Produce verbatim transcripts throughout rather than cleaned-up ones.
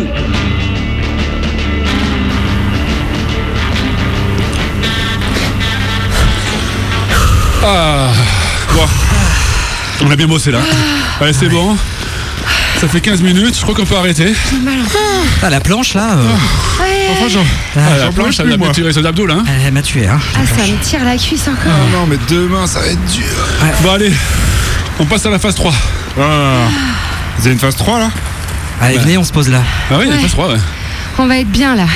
Ah, bon. On a bien bossé là. Allez, c'est bon. Ça fait quinze minutes, je crois qu'on peut arrêter. Ah, la planche là. Euh... Ouais. Enfin, Jean. Ah, la planche, elle a bien tiré sur l'abdos là. Hein. Elle m'a tué, hein. Ah, ça me tire la cuisse encore. Ah non, mais demain, ça va être dur. Ouais. Bon, allez, on passe à la phase trois. Ah. Vous avez une phase trois là? Allez, venez, on se pose là. Ah oui, il y a Ouais. une phase trois, ouais. On va être bien là.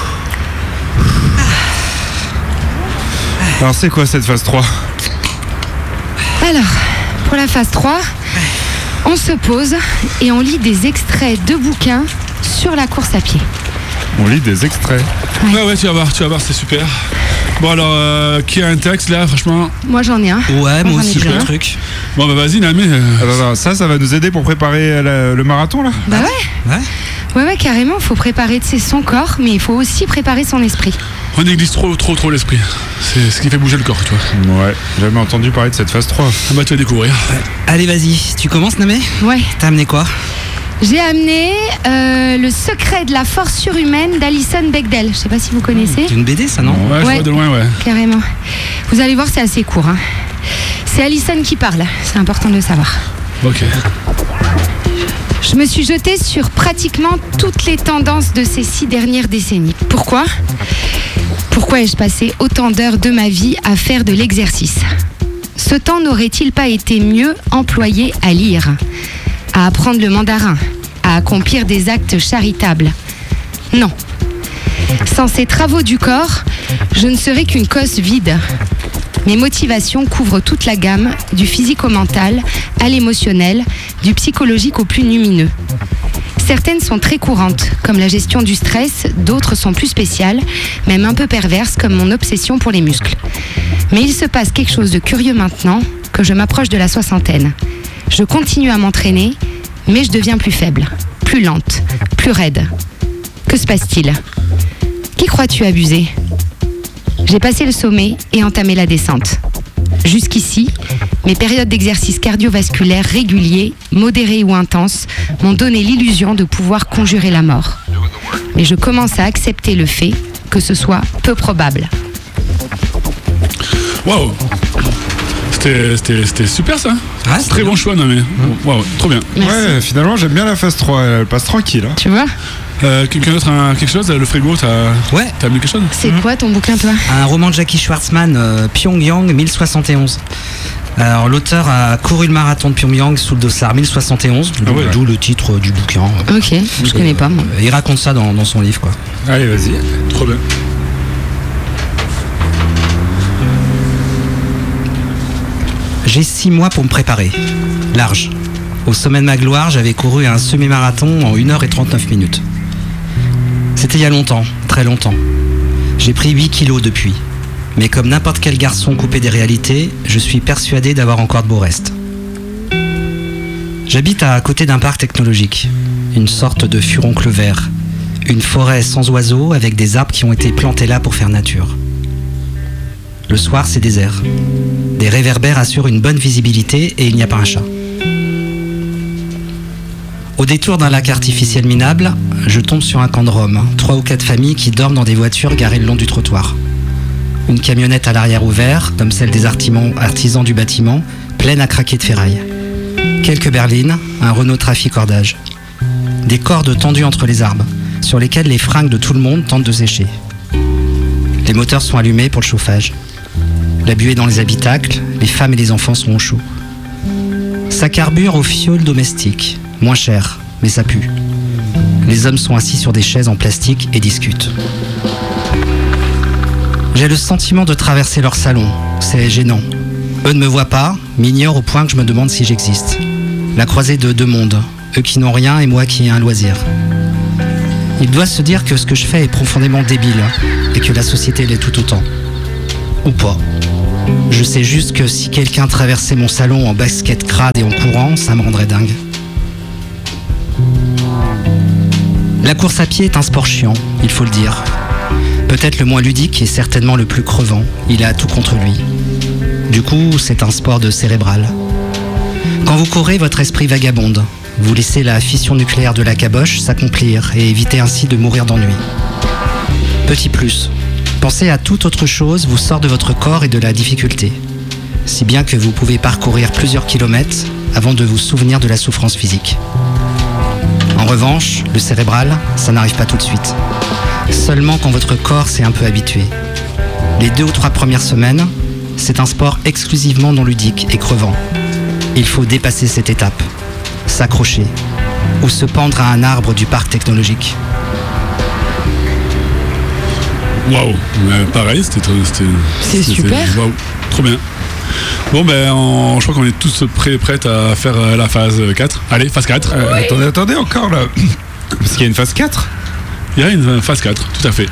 Alors, c'est quoi cette phase trois? Alors, pour la phase trois, on se pose et on lit des extraits de bouquins sur la course à pied. On lit des extraits. Ouais, ouais, tu vas voir, tu vas voir, c'est super. Bon, alors, euh, qui a un texte là, franchement? Moi j'en ai un. Ouais, moi j'en ai aussi, j'ai plein. un truc. Bon, bah vas-y, Namé. euh, Attends, attends, ça, ça va nous aider pour préparer la- le marathon là? Bah ouais, Ouais. ouais, ouais, carrément, il faut préparer tu sais, son corps, mais il faut aussi préparer son esprit. On néglige trop, trop, trop l'esprit. C'est ce qui fait bouger le corps, tu vois. Ouais, jamais entendu parler de cette phase trois. Ah bah, tu vas découvrir. Allez, vas-y, tu commences, Namé? Ouais. T'as amené quoi? J'ai amené euh, Le secret de la force surhumaine d'Alison Bechdel. Je sais pas si vous connaissez. C'est une B D, ça, non? Ouais, je Ouais. vois de loin, ouais. Carrément. Vous allez voir, c'est assez court. Hein. C'est Alison qui parle, c'est important de le savoir. Ok. Je me suis jetée sur pratiquement toutes les tendances de ces six dernières décennies. Pourquoi ? Pourquoi ai-je passé autant d'heures de ma vie à faire de l'exercice ? Ce temps n'aurait-il pas été mieux employé à lire, à apprendre le mandarin, à accomplir des actes charitables ? Non. Sans ces travaux du corps, je ne serais qu'une cosse vide. Mes motivations couvrent toute la gamme, du physique au mental, à l'émotionnel, du psychologique au plus lumineux. Certaines sont très courantes, comme la gestion du stress, d'autres sont plus spéciales, même un peu perverses, comme mon obsession pour les muscles. Mais il se passe quelque chose de curieux maintenant, que je m'approche de la soixantaine. Je continue à m'entraîner, mais je deviens plus faible, plus lente, plus raide. Que se passe-t-il ? Qui crois-tu abuser ? J'ai passé le sommet et entamé la descente. Jusqu'ici, mes périodes d'exercice cardiovasculaire réguliers, modérés ou intenses, m'ont donné l'illusion de pouvoir conjurer la mort. Mais je commence à accepter le fait que ce soit peu probable. Waouh. C'était, c'était, c'était super ça. Ouais, C'est très bon choix, Namé. Waouh, trop bien. Merci. Ouais, finalement, j'aime bien la phase trois. Elle passe tranquille. Hein. Tu vois ? Euh, quelqu'un d'autre a quelque chose? Le frigo, t'as, Ouais. t'as amené quelque chose? C'est quoi ton bouquin, toi ? Un roman de Jackie Schwartzman, euh, Pyongyang mille soixante et onze. Alors, l'auteur a couru le marathon de Pyongyang sous le dossard mille soixante et onze, Ah ouais. d'où le titre du bouquin. Ok, je connais pas, moi. Euh, Il raconte ça dans, dans son livre, quoi. Allez, vas-y. Trop bien. J'ai six mois pour me préparer. Large. Au sommet de ma gloire, j'avais couru un semi-marathon en une heure trente-neuf minutes. C'était il y a longtemps, très longtemps. J'ai pris huit kilos depuis. Mais comme n'importe quel garçon coupé des réalités, je suis persuadé d'avoir encore de beaux restes. J'habite à côté d'un parc technologique, une sorte de furoncle vert, une forêt sans oiseaux avec des arbres qui ont été plantés là pour faire nature. Le soir, c'est désert. Des réverbères assurent une bonne visibilité et il n'y a pas un chat. Au détour d'un lac artificiel minable, je tombe sur un camp de Roms, trois ou quatre familles qui dorment dans des voitures garées le long du trottoir. Une camionnette à l'arrière ouvert, comme celle des artisans, artisans du bâtiment, pleine à craquer de ferraille. Quelques berlines, un Renault Trafic cordage. Des cordes tendues entre les arbres, sur lesquelles les fringues de tout le monde tentent de sécher. Les moteurs sont allumés pour le chauffage. La buée dans les habitacles, les femmes et les enfants sont au chaud. Ça carbure au fioul domestique, moins cher, mais ça pue. Les hommes sont assis sur des chaises en plastique et discutent. J'ai le sentiment de traverser leur salon, c'est gênant. Eux ne me voient pas, m'ignorent au point que je me demande si j'existe. La croisée de deux mondes, eux qui n'ont rien et moi qui ai un loisir. Ils doivent se dire que ce que je fais est profondément débile et que la société l'est tout autant. Ou pas. Je sais juste que si quelqu'un traversait mon salon en basket crade et en courant, ça me rendrait dingue. La course à pied est un sport chiant, il faut le dire. Peut-être le moins ludique et certainement le plus crevant. Il a tout contre lui. Du coup, c'est un sport de cérébral. Quand vous courez, votre esprit vagabonde. Vous laissez la fission nucléaire de la caboche s'accomplir et évitez ainsi de mourir d'ennui. Petit plus, penser à toute autre chose vous sort de votre corps et de la difficulté. Si bien que vous pouvez parcourir plusieurs kilomètres avant de vous souvenir de la souffrance physique. En revanche, le cérébral, ça n'arrive pas tout de suite. Seulement quand votre corps s'est un peu habitué. Les deux ou trois premières semaines, c'est un sport exclusivement non ludique et crevant. Il faut dépasser cette étape, s'accrocher ou se pendre à un arbre du parc technologique. Waouh, ouais, pareil, c'était trop- c'était C'est c'était- super. Waouh, trop bien. Bon ben, on- je crois qu'on est tous prêts, prêts à faire euh, la phase quatre. Allez, phase quatre. Euh, Attendez, attendez encore là. Parce qu'il y a une phase quatre. Il y a une phase quatre, tout à fait.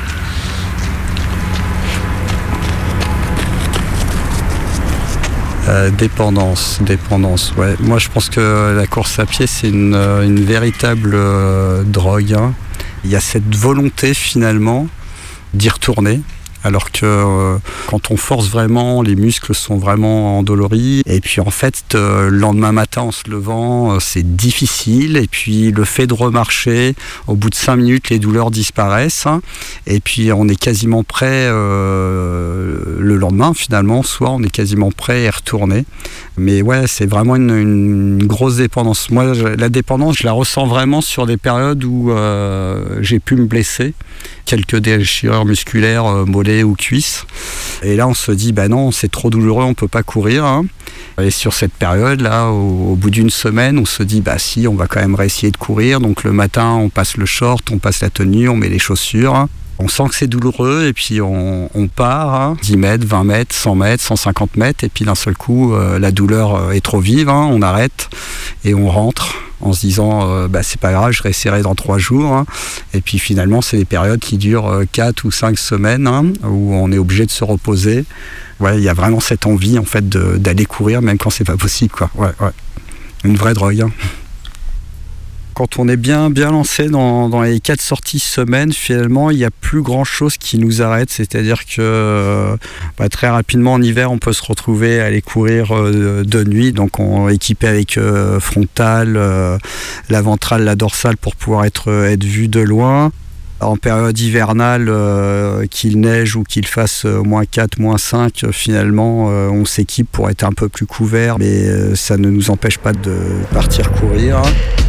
Euh, dépendance, dépendance, ouais. Moi, je pense que la course à pied, c'est une, euh, une véritable euh, drogue, hein. Il y a cette volonté, finalement, d'y retourner. Alors que euh, quand on force vraiment, les muscles sont vraiment endoloris. Et puis en fait, euh, le lendemain matin en se levant, euh, c'est difficile. Et puis le fait de remarcher, au bout de cinq minutes, les douleurs disparaissent. Hein. Et puis on est quasiment prêt euh, le lendemain finalement. Soit on est quasiment prêt à y retourner. Mais ouais, c'est vraiment une, une grosse dépendance. Moi, je, la dépendance, je la ressens vraiment sur des périodes où euh, j'ai pu me blesser. Quelques déchirures musculaires, euh, mollets ou cuisses. Et là, on se dit, bah non, c'est trop douloureux, on peut pas courir. Hein. Et sur cette période-là, au, au bout d'une semaine, on se dit, bah si, on va quand même réessayer de courir. Donc le matin, on passe le short, on passe la tenue, on met les chaussures. Hein. On sent que c'est douloureux et puis on, on part, hein, dix mètres, vingt mètres, cent mètres, cent cinquante mètres. Et puis d'un seul coup, euh, la douleur est trop vive, hein, on arrête et on rentre en se disant euh, bah, c'est pas grave, je réessayerai dans trois jours. Hein. Et puis finalement, c'est des périodes qui durent euh, quatre ou cinq semaines, hein, où on est obligé de se reposer. Ouais, il y a vraiment cette envie en fait de, d'aller courir même quand c'est pas possible, quoi. Ouais, ouais. Une vraie drogue. Hein. Quand on est bien, bien lancé dans, dans les quatre sorties semaine, finalement, il n'y a plus grand-chose qui nous arrête. C'est-à-dire que bah, très rapidement, en hiver, on peut se retrouver à aller courir euh, de nuit. Donc, on est équipé avec euh, frontale, euh, la ventrale, la dorsale pour pouvoir être, être vu de loin. En période hivernale, euh, qu'il neige ou qu'il fasse euh, moins quatre, moins cinq, euh, finalement, euh, on s'équipe pour être un peu plus couvert. Mais euh, ça ne nous empêche pas de partir courir. Hein.